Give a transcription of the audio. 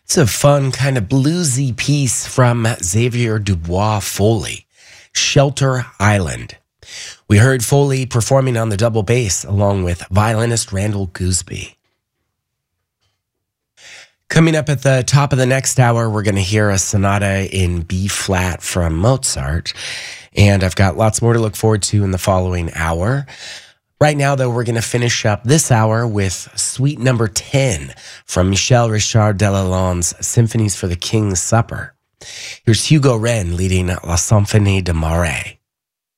It's a fun, kind of bluesy piece from Xavier Dubois Foley, Shelter Island. We heard Foley performing on the double bass along with violinist Randall Gooseby. Coming up at the top of the next hour, we're going to hear a sonata in B flat from Mozart. And I've got lots more to look forward to in the following hour. Right now, though, we're going to finish up this hour with Suite Number 10 from Michel Richard Delalonde's Symphonies for the King's Supper. Here's Hugo Wren leading La Symphonie de Marais.